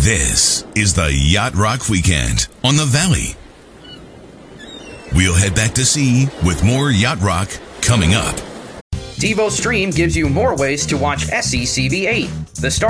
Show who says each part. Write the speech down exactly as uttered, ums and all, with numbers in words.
Speaker 1: This is the Yacht Rock Weekend on the Valley. We'll head back to sea with more Yacht Rock coming up.
Speaker 2: TiVo Stream gives you more ways to watch S E C V eight. The Star